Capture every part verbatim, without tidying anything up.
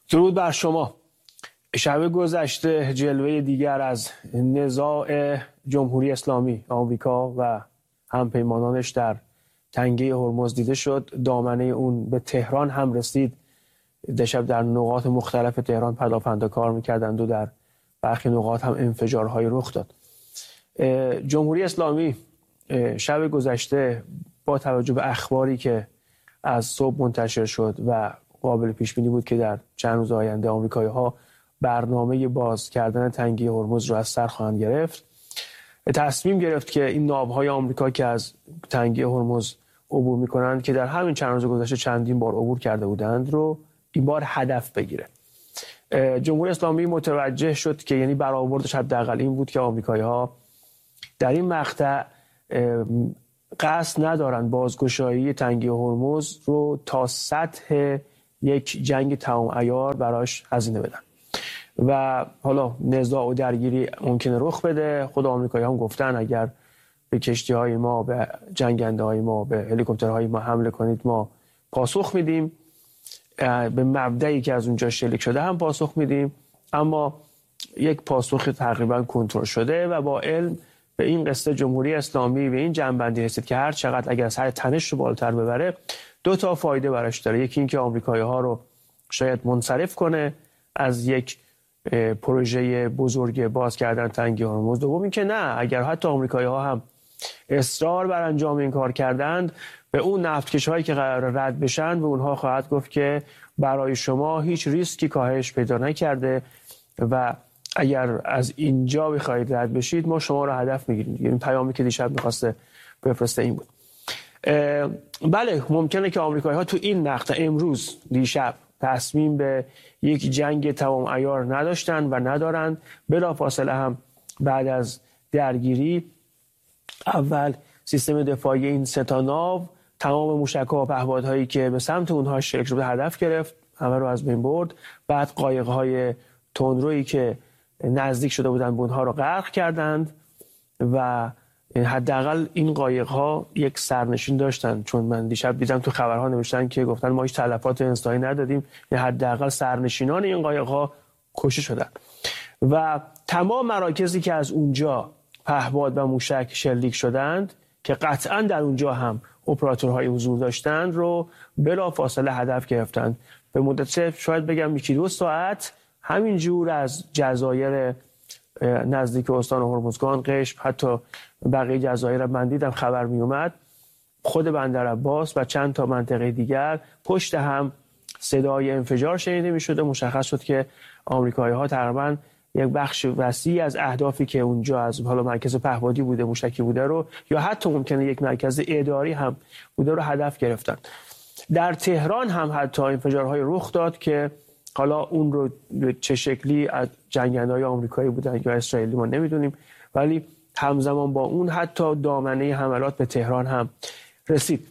درود بر شما. شب گذشته جلوه دیگر از نزاع جمهوری اسلامی آمریکا و همپیمانانش در تنگه هرمز دیده شد. دامنه اون به تهران هم رسید. دیشب در نقاط مختلف تهران پدافندا کار میکردند و در برخی نقاط هم انفجارهای رخ داد. جمهوری اسلامی شب گذشته با توجه به اخباری که از صبح منتشر شد و قابل پیش بینی بود که در چند روز آینده آمریکایی‌ها برنامه باز کردن تنگه هرمز رو از سر خواهند گرفت، تصمیم گرفت که این ناوهای آمریکا که از تنگه هرمز عبور می‌کنند که در همین چند روز گذشته چندین بار عبور کرده بودند رو این بار هدف بگیره. جمهوری اسلامی متوجه شد که یعنی برآوردش حداقل این بود که آمریکایی‌ها در این مقطع قصد ندارن بازگشایی تنگه هرمز رو تا سطح یک جنگ تمام عیار براش هزینه بدن و حالا نزاع و درگیری ممکنه رخ بده. خود آمریکایی هم گفتن اگر به کشتی های ما، به جنگنده های ما، به هلیکوپترهای ما حمله کنید ما پاسخ میدیم، به مبدئی که از اونجا شلیک شده هم پاسخ میدیم. اما یک پاسخ تقریبا کنترل شده و با علم به این قصه جمهوری اسلامی به این جنبندی رسید که هر چقدر اگر سر تنش رو بالاتر ببره دو تا فایده براش داره. یکی این که آمریکایی‌ها رو شاید منصرف کنه از یک پروژه بزرگ باز کردن تنگه هرمز. دوم این که نه، اگر حتی آمریکایی‌ها هم اصرار بر انجام این کار کردند، به اون نفتکش‌هایی که قرار رد بشن به اونها خواهد گفت که برای شما هیچ ریسکی کاهش پیدا نکرده و اگر از اینجا بخواید رد بشید ما شما رو هدف میگیریم. این پیامی که دیشب می‌خواسته بفرسته این بود. بله ممکنه که آمریکایی‌ها تو این مقطع امروز دیشب تصمیم به یک جنگ تمام عیار نداشتن و ندارن. بلافاصله هم بعد از درگیری اول سیستم دفاعی این سه تا ناو تمام موشک‌ها و پهپادهایی که به سمت اونها شلیک شده هدف گرفت، همه رو از بین برد. بعد قایق‌های تندرویی که نزدیک شده بودن به اونها رو غرق کردند و حداقل این قایق‌ها یک سرنشین داشتن، چون من دیشب دیدم تو خبرها نوشتن که گفتن ما هیچ تلفات انسانی ندادیم، حداقل سرنشینان این قایق‌ها کشته شدن و تمام مراکزی که از اونجا پهپاد و موشک شلیک شدند که قطعاً در اونجا هم اپراتورهای حضور داشتند رو بلافاصله هدف گرفتند. به مدت شاید بگم یکی دو ساعت همینجور از جزایر نزدیک استان هرمزگان، قشم، حتی بقیه جزایر من دیدم خبر می اومد، خود بندر عباس و چند تا منطقه دیگر پشت هم صدای انفجار شنیده می شده. مشخص شد که آمریکایی ها تقریبا یک بخش وسیع از اهدافی که اونجا از حالا مرکز پهپادی بوده، موشکی بوده رو یا حتی ممکنه یک مرکز اداری هم بوده رو هدف گرفتن. در تهران هم حتی انفجارهای رخ داد که حالا اون رو چه شکلی از جنگنده‌های آمریکایی بودن یا اسرائیلی ما نمیدونیم، ولی همزمان با اون حتی دامنه حملات به تهران هم رسید.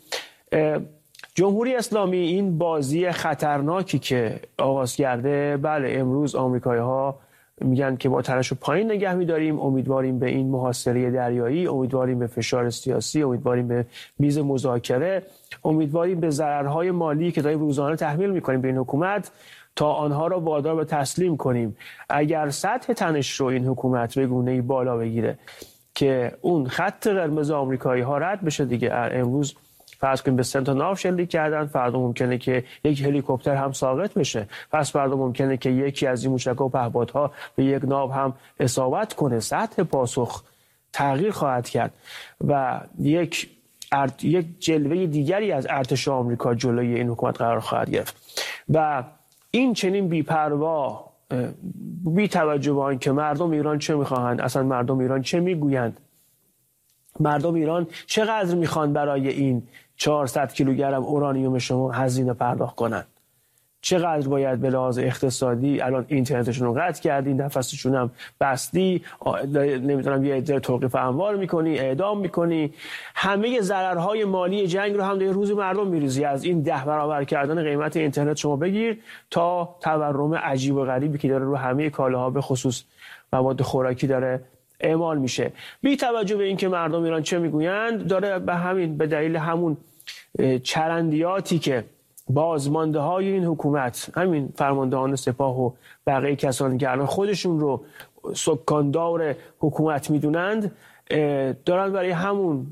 جمهوری اسلامی این بازی خطرناکی که آغاز کرده، بله امروز آمریکایی‌ها میگن که با تنش رو پایین نگه می‌داریم، امیدواریم به این محاصره دریایی، امیدواریم به فشار سیاسی، امیدواریم به میز مذاکره، امیدواریم به ضررهای مالی که داریم روزانه تحمیل می‌کنیم به این حکومت تا آنها را وادار به تسلیم کنیم. اگر سطح تنش رو این حکومت به گونه‌ای بالا بگیره که اون خط قرمز آمریکایی‌ها رد بشه دیگه، امروز فرض کنیم به سه تا ناو شلیک کردن، فردا ممکنه که یک هلیکوپتر هم ساقط بشه، پس فردا ممکنه که یکی از این موشک‌ها و پهپادها به یک ناو هم اصابت کنه. سطح پاسخ تغییر خواهد کرد و یک ارت... یک جلوه دیگری از ارتش آمریکا جلوی این حکومت قرار خواهد گرفت و این چنین بی‌پروا، بی توجه به آن که مردم ایران چه می‌خواهند، اصلا مردم ایران چه می‌گویند، مردم ایران چقدر می‌خوان برای این چهارصد کیلوگرم اورانیوم شما هزینه پرداخت کنند، چقدر باید به لحاظ اقتصادی الان اینترنتشون رو قطع کردی، نفسشون هم بستی، نمیدونم یه عده توقیف اموال میکنی، اعدام میکنی، همه ضررهای مالی جنگ رو هم در روز مردم میریزی. از این ده برابر کردن قیمت اینترنت شما بگیر تا تورم عجیب و غریبی که داره رو همه کالاها به خصوص مواد خوراکی داره اعمال میشه. بی توجه به اینکه مردم ایران چه میگویند، داره به همین به دلیل همون چرندیاتی که بازمانده های این حکومت، همین فرماندهان سپاه و بقیه کسانی که الان خودشون رو سکاندار حکومت میدونند، دارن برای همون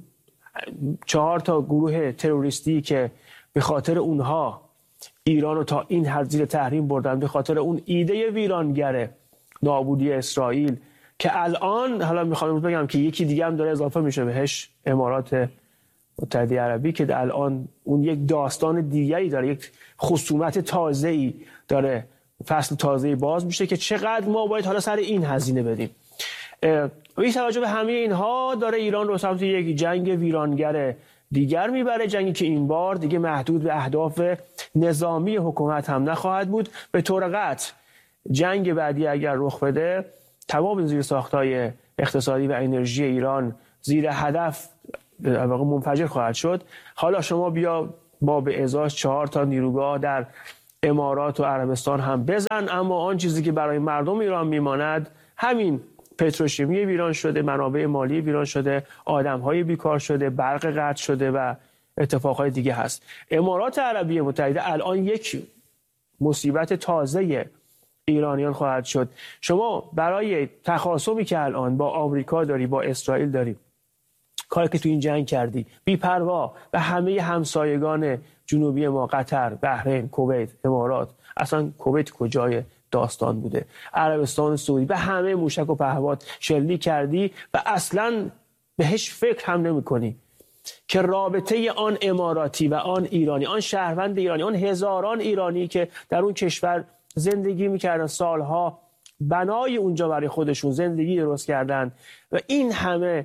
چهار تا گروه تروریستی که به خاطر اونها ایران رو تا این حد زیر تحریم بردن، به خاطر اون ایده ویرانگر نابودی اسرائیل که الان حالا میخوام بگم که یکی دیگه هم داره اضافه میشه بهش، امارات متحده عربی، که الان اون یک داستان دیگری داره، یک خصومت تازه‌ای داره، فصل تازه‌ای باز میشه که چقدر ما باید حالا سر این هزینه بدیم. بی توجه به همه اینها داره ایران رو سمت یک جنگ ویرانگر دیگر میبره، جنگی که این بار دیگه محدود به اهداف نظامی حکومت هم نخواهد بود. به طور قطع جنگ بعدی اگر رخ بده، تمام زیرساخت‌های اقتصادی و انرژی ایران زیر هدف واقعا منفجر خواهد شد. حالا شما بیا با به ازاش چهار تا نیروگاه در امارات و عربستان هم بزن، اما آن چیزی که برای مردم ایران میماند همین پتروشیمی ویران شده، منابع مالی ویران شده، آدم‌های بیکار شده، برق قطع شده و اتفاقهای دیگه هست. امارات عربی متحده الان یک مصیبت تازه ایرانیان خواهد شد. شما برای تخاصمی که الان با آمریکا داری، با اسرائیل داری، کاری که تو این جنگ کردی، بی‌پروا و همه همسایگان جنوبی ما، قطر، بحرین، کویت، امارات، اصلا کویت کجای داستان بوده، عربستان سعودی، به همه موشک و پهپاد شلیک کردی و اصلا بهش فکر هم نمی کنی که رابطه آن اماراتی و آن ایرانی، آن شهروند ایرانی، آن هزاران ایرانی که در اون کشور زندگی میکردن، سالها بنای اونجا برای خودشون زندگی درست کردن و این همه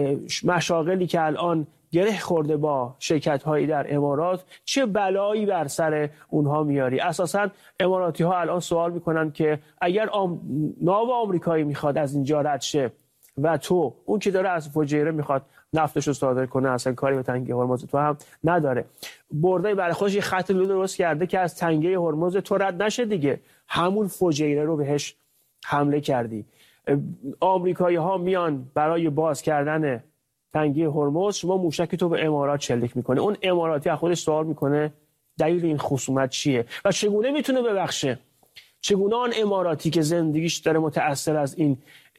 مشاغلی که الان گره خورده با شرکت هایی در امارات، چه بلایی بر سر اونها میاری؟ اساسا اماراتی ها الان سوال میکنن که اگر آم... ناو آمریکایی میخواد از اینجا رد شه و تو اون که داره از فجیره میخواد نفتش رو صادر کنه، اصلا کاری به تنگه هرمز تو هم نداره، برده برای خودش یه خط لو درست کرده که از تنگه هرمز تو رد نشه دیگه، همون فجیره رو بهش حمله کردی. آمریکایی ها میان برای باز کردن تنگه هرمز، شما موشکی تو به امارات شلیک میکنه، اون اماراتی از خودش سوال میکنه دلیل این خصومت چیه و چگونه میتونه ببخشه؟ چگونه آن اماراتی که زندگیش داره متأثر از این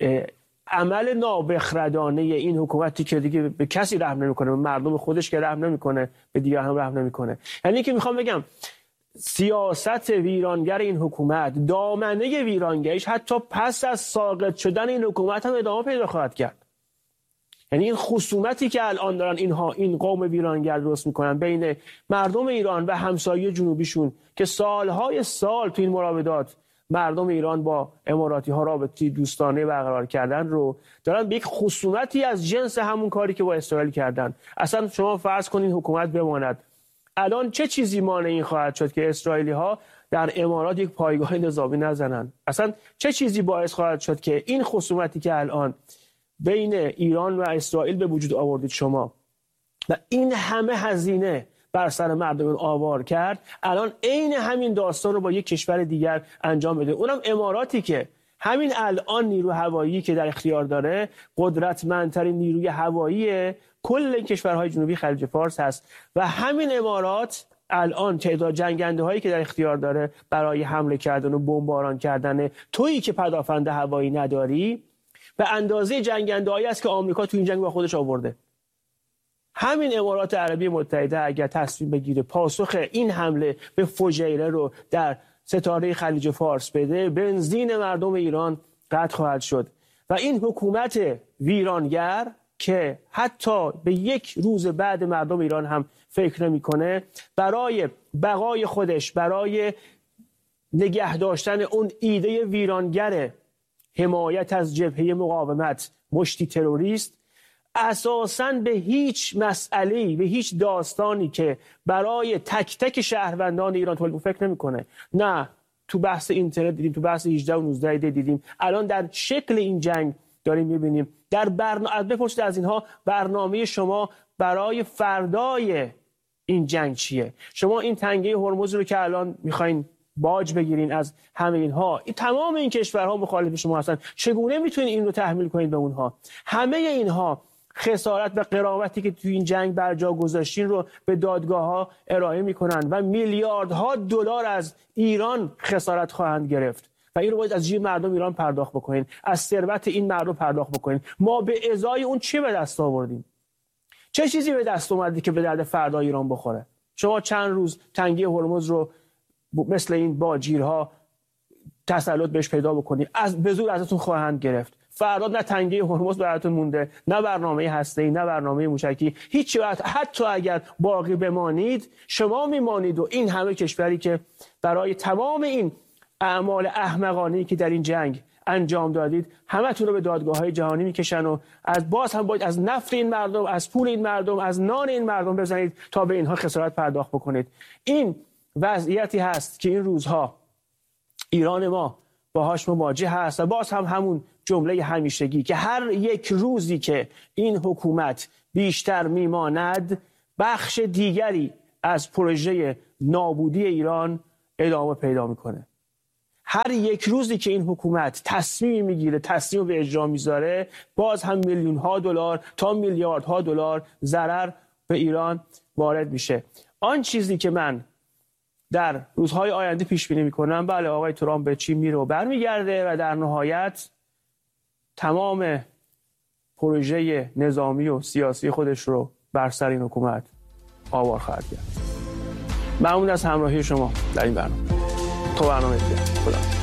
عمل نابخردانه این حکومتی که دیگه به کسی رحم نمیکنه، به مردم خودش که رحم نمیکنه، به دیگر هم رحم نمیکنه. یعنی که میخوام بگم سیاست ویرانگر این حکومت، دامنه ویرانگریش حتی پس از ساقط شدن این حکومت هم ادامه پیدا خواهد کرد. یعنی این خصومتی که الان دارن اینها، این قوم ویرانگر درست میکنن بین مردم ایران و همسایه جنوبیشون که سالهای سال تو این مراودات مردم ایران با اماراتی ها رابطه دوستانه برقرار کردن، رو دارن به یک خصومتی از جنس همون کاری که با اسرائیل کردن. اصلا شما فرض کنین حکومت بماند، الان چه چیزی مانع این خواهد شد که اسرائیلی ها در امارات یک پایگاه نظامی نزنن؟ اصلا چه چیزی باعث خواهد شد که این خصومتی که الان بین ایران و اسرائیل به وجود آوردید شما و این همه هزینه بر سر مردم آوار کرد، الان عین همین داستان رو با یک کشور دیگر انجام بده، اونم اماراتی که همین الان نیرو هوایی که در اختیار داره قدرتمندترین نیروی هوایی کل این کشورهای جنوبی خلیج فارس هست و همین امارات الان تعداد جنگنده هایی که در اختیار داره برای حمله کردن و بمباران کردن تویی که پدافند هوایی نداری، به اندازه جنگنده هایی است که آمریکا تو این جنگ با خودش آورده. همین امارات عربی متحده اگر تصمیم بگیره پاسخ این حمله به فجیره رو در ستاره خلیج فارس بده، بنزین مردم ایران قطع خواهد شد و این حکومت ویرانگر که حتی به یک روز بعد مردم ایران هم فکر نمی‌کنه، برای بقای خودش، برای نگه داشتن اون ایده ویرانگر حمایت از جبهه مقاومت، مشتی تروریست، اساساً به هیچ مسئله‌ای، به هیچ داستانی که برای تک تک شهروندان ایران تولید فکر نمی‌کنه. نه تو بحث اینترنت دیدیم، تو بحث هجده و نوزده دیدیم، الان در شکل این جنگ داریم می‌بینیم. در برنامه بپرسید از اینها برنامه شما برای فردای این جنگ چیه؟ شما این تنگه هرمز رو که الان می‌خواین باج بگیرین از همه اینها، این تمام این کشورها مخالف شما هستن، چگونه میتونید این رو تحمیل کنید به اونها؟ همه اینها خسارت و غرامتی که توی این جنگ بر جا گذاشتین رو به دادگاه‌ها ارائه میکنن و میلیاردها دلار از ایران خسارت خواهند گرفت و این رو باید از جیب مردم ایران پرداخت بکنین، از ثروت این مردم پرداخت بکنین. ما به ازای اون چی به دست آوردیم؟ چه چیزی به دست اومدی که به درد فردا ایران بخوره؟ شما چند روز تنگی هرمز رو مثل این باجیرها تسلط بهش پیدا بکنید، از به زور ازتون خواهند گرفت. فردا نه تنگی هرمز براتون مونده، نه برنامه هسته‌ای، نه برنامه موشکی، هیچ وقت. حتی اگر باقی بمانید، شما میمانید و این همه کشوری که برای تمام این اعمال احمقانه‌ای که در این جنگ انجام دادید همتون رو به دادگاه‌های جهانی میکشن و از باز هم باید از نفت این مردم، از پول این مردم، از نان این مردم بزنید تا به اینها خسارت پرداخت بکنید. این وضعیتی هست که این روزها ایران ما باهاش مواجه هست و باز هم همون جمله همیشگی که هر یک روزی که این حکومت بیشتر میماند بخش دیگری از پروژه نابودی ایران ادامه پیدا میکنه. هر یک روزی که این حکومت تصمیمی میگیره، تصمیم به اجرا میذاره، باز هم میلیون ها دلار تا میلیاردها دلار ضرر به ایران وارد میشه. آن چیزی که من در روزهای آینده پیش بینی میکنم، بله آقای ترامپ به چین میره و برمیگرده و در نهایت تمام پروژه نظامی و سیاسی خودش رو بر سر این حکومت آوار خواهد کرد. ممنون از همراهی شما در این برنامه. تو برنامه دیگه. خدا